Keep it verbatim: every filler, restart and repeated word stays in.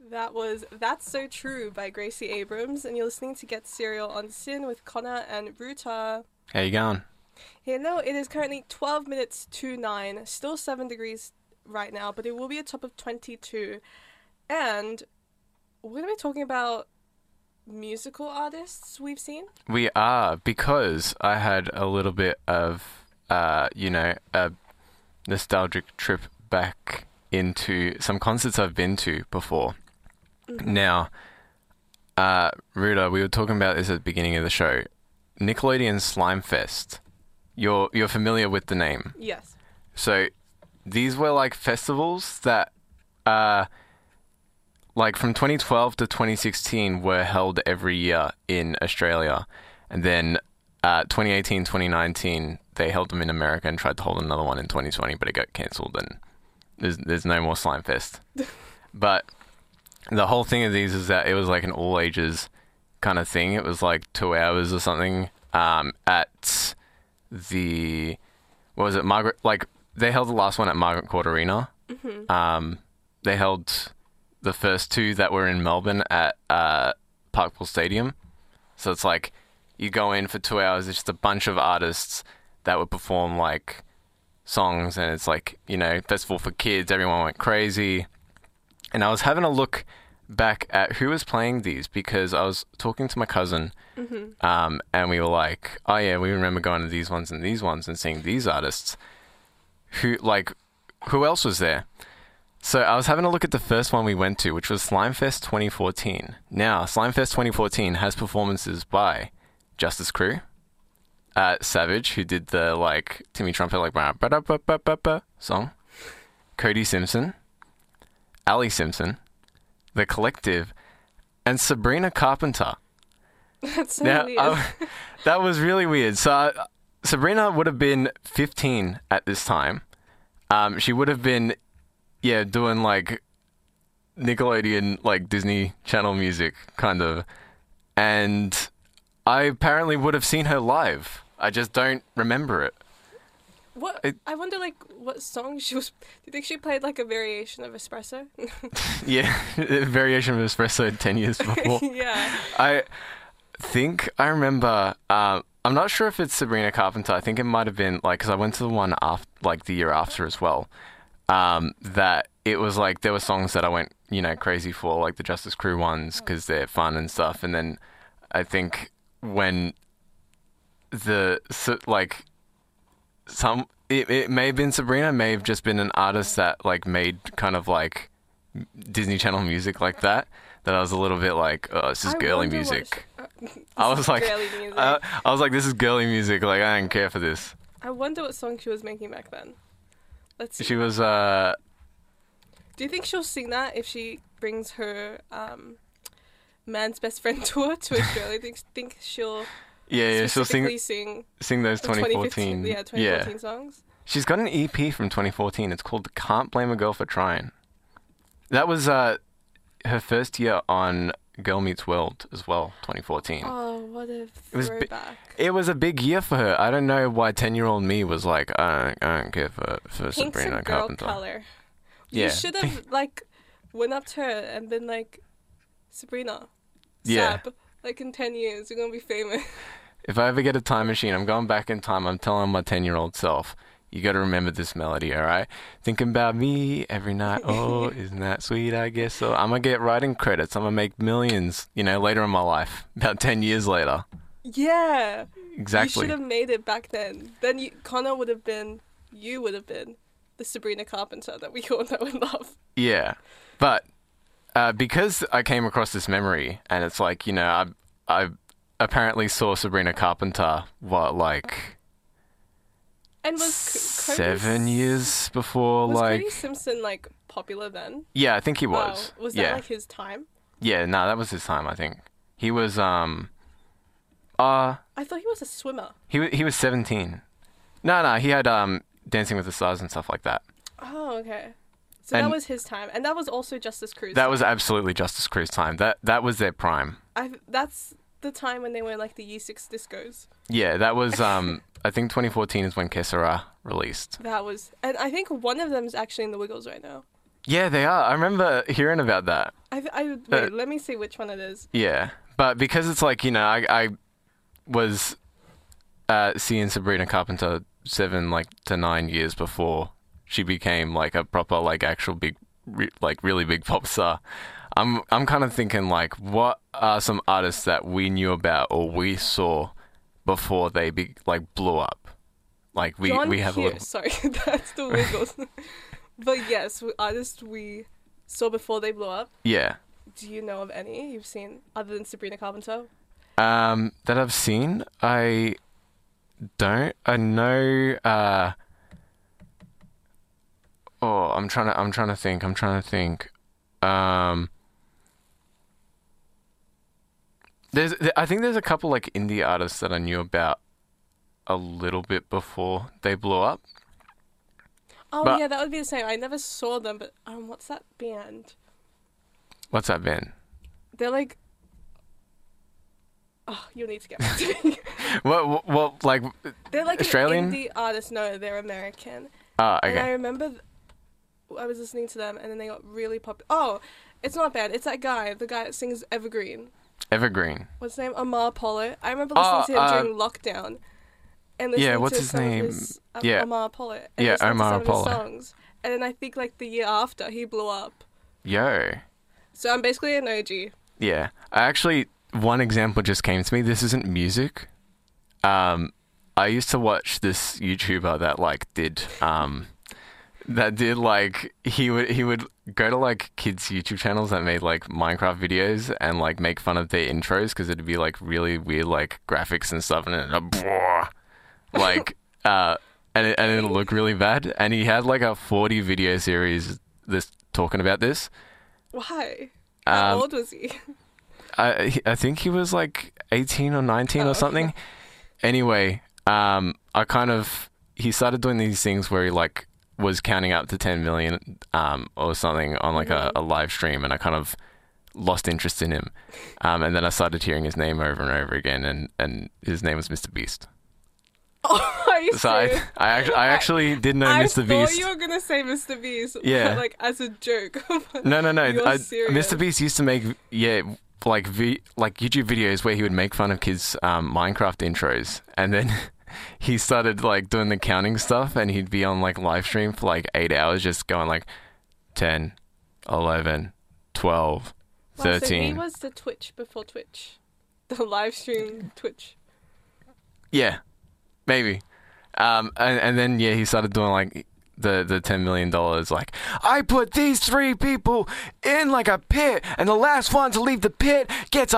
That was That's So True by Gracie Abrams, and you're listening to Get Serial on Sin with Connor and Ruta. How you going? Hello, it is currently twelve minutes to nine, still seven degrees right now, but it will be a top of twenty-two. And we're going to be talking about musical artists we've seen. We are, because I had a little bit of, uh, you know, a nostalgic trip back into some concerts I've been to before. Mm-hmm. Now, uh, Ruta, we were talking about this at the beginning of the show. Nickelodeon Slime Fest. You're you're familiar with the name? Yes. So these were like festivals that, uh, like from twenty twelve to twenty sixteen were held every year in Australia. And then uh, twenty eighteen, twenty nineteen, they held them in America and tried to hold another one in twenty twenty, but it got cancelled and there's, there's no more Slime Fest. But the whole thing of these is that it was like an all ages kind of thing. It was like two hours or something um, at the, what was it, Margaret, like they held the last one at Margaret Court Arena. Mm-hmm. Um, they held the first two that were in Melbourne at uh, Parkpool Stadium. So it's like you go in for two hours, it's just a bunch of artists that would perform like songs, and it's like, you know, festival for kids, everyone went crazy. And I was having a look back at who was playing these because I was talking to my cousin, mm-hmm. um, and we were like, oh yeah, we remember going to these ones and these ones and seeing these artists. Who, like, who else was there? So I was having a look at the first one we went to, which was Slimefest twenty fourteen. Now, Slimefest twenty fourteen has performances by Justice Crew, uh, Savage, who did the, like, Timmy Trumpet, like, ba-da-ba-ba-ba-ba song, Cody Simpson, Ali Simpson, The Collective, and Sabrina Carpenter. That's so now, weird. I, that was really weird. So uh, Sabrina would have been fifteen at this time. Um, she would have been, yeah, doing like Nickelodeon, like Disney Channel music, kind of. And I apparently would have seen her live. I just don't remember it. What it, I wonder, like, what song she was. Do you think she played like a variation of Espresso? Yeah, a variation of Espresso ten years before. Yeah. I think I remember. Uh, I'm not sure if it's Sabrina Carpenter. I think it might have been like, because I went to the one after, like the year after as well. Um, that it was like there were songs that I went, you know, crazy for, like the Justice Crew ones because they're fun and stuff. And then I think when the so, like. Some it, it may have been Sabrina, may have just been an artist that like made kind of like Disney Channel music like that. That I was a little bit like, oh, this is I girly wonder what music. She, uh, I was like, girly music. uh, I was like, this is girly music. Like I don't care for this. I wonder what song she was making back then. Let's see. She was. uh Do you think she'll sing that if she brings her um, Man's Best Friend tour to Australia? Do you think she'll? Yeah, yeah, she'll sing sing sing those twenty fourteen. Yeah, twenty fourteen yeah. songs. She's got an E P from twenty fourteen. It's called Can't Blame a Girl for Trying. That was uh, her first year on Girl Meets World as well, twenty fourteen. Oh, what a throwback. It was, bi- it was a big year for her. I don't know why ten-year-old me was like, I don't, I don't care for, for Pink's Sabrina a girl Carpenter. color. Yeah. You should have, like, went up to her and been like, Sabrina, yeah. Sab. Like, in ten years, you're going to be famous. If I ever get a time machine, I'm going back in time. I'm telling my ten-year-old self, you got to remember this melody, all right? Thinking about me every night. Oh, isn't that sweet? I guess so. I'm going to get writing credits. I'm going to make millions, you know, later in my life, about ten years later. Yeah. Exactly. You should have made it back then. Then you, Connor would have been, you would have been the Sabrina Carpenter that we all know and love. Yeah. But uh, because I came across this memory, and it's like, you know, I I apparently saw Sabrina Carpenter, what, like... And was C- seven Cody, years before, was like... Was Cody Simpson, like, popular then? Yeah, I think he was. Oh, was that, yeah. like, his time? Yeah, no, that was his time, I think. He was, um... Uh... I thought he was a swimmer. He, w- he was seventeen. No, no, he had, um, Dancing with the Stars and stuff like that. Oh, okay. So and that was his time. And that was also Justice Crew's That time. was absolutely Justice Crew's time. That that was their prime. I That's the time when they were, like, the Year Six discos. Yeah, that was, um... I think twenty fourteen is when Que Sera released. That was... And I think one of them is actually in the Wiggles right now. Yeah, they are. I remember hearing about that. I, I wait, let me see which one it is. Yeah, but because it's like, you know, I, I was uh, seeing Sabrina Carpenter seven like to nine years before she became like a proper like actual big re- like really big pop star. I'm I'm kind of thinking like, what are some artists that we knew about or we saw before they be like blew up? Like we John we have Hughes. a little. Sorry, that's the Wiggles. But yes, we- artists we saw before they blew up. Yeah. Do you know of any you've seen other than Sabrina Carpenter? Um, that I've seen, I don't. I know. Uh, oh, I'm trying to. I'm trying to think. I'm trying to think. Um, there's. I think there's a couple like indie artists that I knew about a little bit before they blew up. Oh But- yeah, that would be the same. I never saw them, but um, what's that band? What's that band? They're like. Oh, you'll need to get back to me. What? What? what like? They're like Australian? an indie artist. No, they're American. Ah, And I okay. remember th- I was listening to them, and then they got really popular. Oh, it's not bad. It's that guy, the guy that sings Evergreen. Evergreen. What's his name? Amar Pollitt. I remember listening Oh, to him uh, during lockdown. And listening Yeah, what's to his some name? Of his, um, Yeah. Amar Pollitt. And Yeah, listening Omar to some Pollitt. Of his songs. And then I think like the year after he blew up. Yo. So I'm basically an O G. Yeah. I actually, one example just came to me. This isn't music. Um, I used to watch this YouTuber that like did, um, that did like, he would, he would go to like kids' YouTube channels that made like Minecraft videos and like make fun of their intros because it'd be like really weird like graphics and stuff and it, like, uh, and it, and it'll look really bad. And he had like a forty video series this talking about this. Why? How Um, old was he? I he- I think he was like eighteen or nineteen Oh, or something. Anyway, um, I kind of he started doing these things where he like was counting up to ten million um or something on like a, a live stream, and I kind of lost interest in him. Um, and then I started hearing his name over and over again, and and his name was Mister Beast. Oh, are you So I serious? I actually I actually did know I Mister thought Beast. you were gonna say Mister Beast. Yeah. But, like as a joke. No, no, no. You're I, serious. Mister Beast used to make yeah, like vi- like YouTube videos where he would make fun of kids' um, Minecraft intros, and then he started like doing the counting stuff, and he'd be on like live stream for like eight hours, just going like ten, eleven, twelve, Wow, so he thirteen. was the Twitch before Twitch. The live stream Twitch. Yeah, maybe. Um, and, and then yeah, he started doing like the the ten million dollars. Like, I put these three people in like a pit, and the last one to leave the pit gets a